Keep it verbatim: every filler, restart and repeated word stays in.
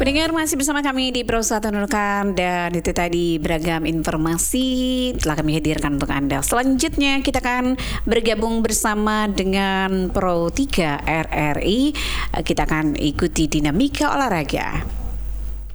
Pendengar masih bersama kami di Pro satu Nunukan, dan itu tadi beragam informasi telah kami hadirkan untuk Anda. Selanjutnya kita akan bergabung bersama dengan Pro tiga R R I. Kita akan ikuti dinamika olahraga.